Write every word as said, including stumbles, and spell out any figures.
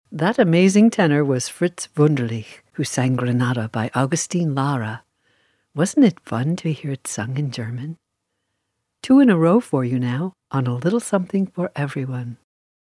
That amazing tenor was Fritz Wunderlich, who sang Granada by Augustin Lara. Wasn't it fun to hear it sung in German? Two in a row for you now on A Little Something for Everyone.